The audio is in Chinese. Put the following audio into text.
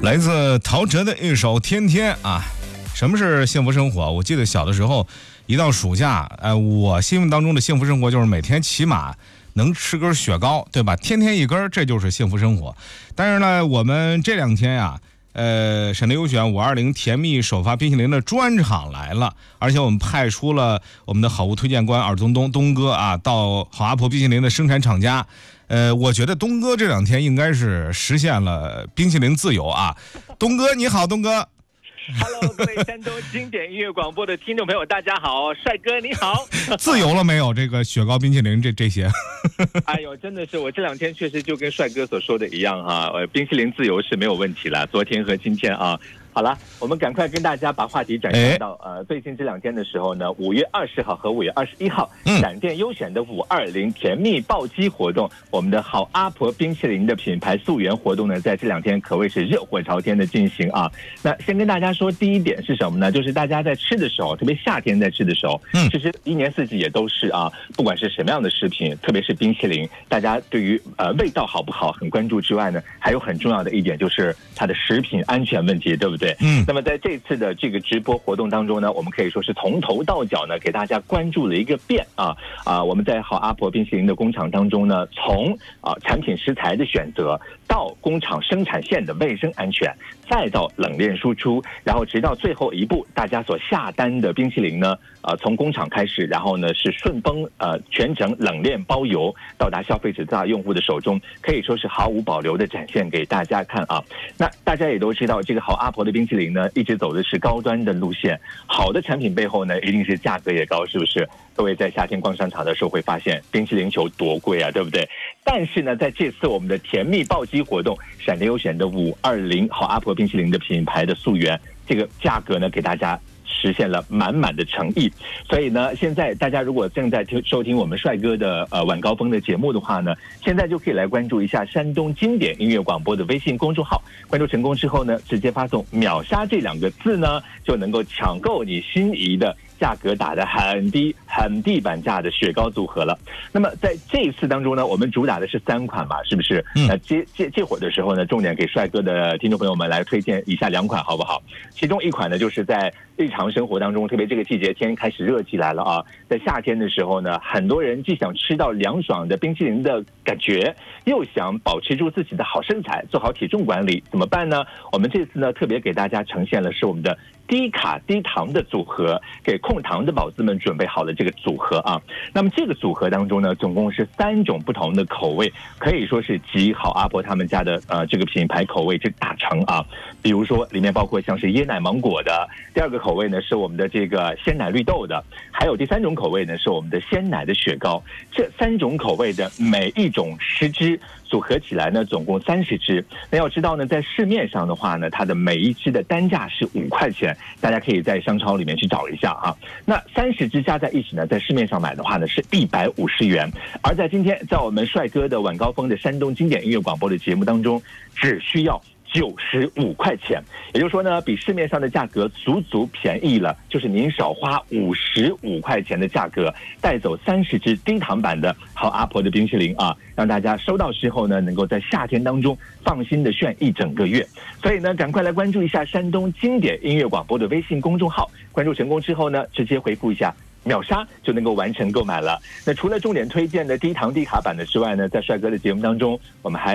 来自陶喆的一首《天天》啊。什么是幸福生活？我记得小的时候，一到暑假，我心目当中的幸福生活就是每天起码能吃根雪糕，对吧？天天一根，这就是幸福生活。但是呢，我们这2天呀，沈雷优选520甜蜜首发冰淇淋的专场来了，而且我们派出了我们的好物推荐官尔东东哥啊，到好阿婆冰淇淋的生产厂家。我觉得东哥这2天应该是实现了冰淇淋自由啊。东哥你好，东哥。 Hello， 各位山东经典音乐广播的听众朋友，大家好，帅哥你好。 自由了没有？这个雪糕、冰淇淋这些？ 哎呦，真的是我这2天确实就跟帅哥所说的一样哈，冰淇淋自由是没有问题了。昨天和今天啊。好了，我们赶快跟大家把话题转向到最近这2天的时候呢，5月20号和5月21号，闪电优选的520甜蜜暴击活动，我们的好阿婆冰淇淋的品牌溯源活动呢，在这2天可谓是热火朝天的进行啊。那先跟大家说，第一点是什么呢？就是大家在吃的时候，特别夏天在吃的时候，其实一年四季也都是啊，不管是什么样的食品，特别是冰淇淋，大家对于味道好不好很关注之外呢，还有很重要的一点就是它的食品安全问题，对不对？那么在这次的这个直播活动当中呢，我们可以说是从头到脚呢给大家关注了一个遍啊。我们在好阿婆冰淇淋的工厂当中呢，从产品食材的选择到工厂生产线的卫生安全，再到冷链输出，然后直到最后一步，大家所下单的冰淇淋呢，从工厂开始，然后呢是顺丰全程冷链包邮到达消费者大用户的手中，可以说是毫无保留的展现给大家看啊。那大家也都知道，这个好阿婆的冰淇淋呢，一直走的是高端的路线，好的产品背后呢，一定是价格也高，是不是？各位在夏天逛商场的时候会发现，冰淇淋球多贵啊，对不对？但是呢，在这次我们的甜蜜暴击活动，闪电优选的520好阿婆冰淇淋的品牌的溯源，这个价格呢，给大家实现了满满的诚意。所以呢，现在大家如果正在收听我们帅哥的晚高峰的节目的话呢，现在就可以来关注一下山东经典音乐广播的微信公众号，关注成功之后呢，直接发送秒杀这2个字呢，就能够抢购你心仪的价格打得很低很地板价的雪糕组合了。那么在这一次当中呢，我们主打的是3款嘛，是不是？接火的时候呢，重点给帅哥的听众朋友们来推荐以下2款好不好？其中一款呢，就是在日常生活当中，特别这个季节天开始热起来了啊，在夏天的时候呢，很多人既想吃到凉爽的冰淇淋的感觉，又想保持住自己的好身材，做好体重管理，怎么办呢？我们这次呢，特别给大家呈现了是我们的低卡低糖的组合，给控糖的宝子们准备好了这个组合啊。那么这个组合当中呢，总共是3种不同的口味，可以说是集好阿婆他们家的这个品牌口味之大成啊。比如说里面包括像是椰奶芒果的，第2个口味呢是我们的这个鲜奶绿豆的，还有第3种口味呢是我们的鲜奶的雪糕。这3种口味的每一种10支组合起来呢，总共30支。那要知道呢，在市面上的话呢，它的每一支的单价是5块钱，大家可以在商超里面去找一下啊。那30支加在一起呢，在市面上买的话呢是150元，而在今天在我们帅哥的晚高峰的山东经典音乐广播的节目当中，只需要95块钱，也就是说呢，比市面上的价格足便宜了，就是您少花55块钱的价格，带走30支低糖版的好阿婆的冰淇淋啊，让大家收到之后呢，能够在夏天当中放心的炫一整个月。所以呢，赶快来关注一下山东经典音乐广播的微信公众号，关注成功之后呢，直接回复一下秒杀就能够完成购买了。那除了重点推荐的低糖低卡版的之外呢，在帅哥的节目当中，我们还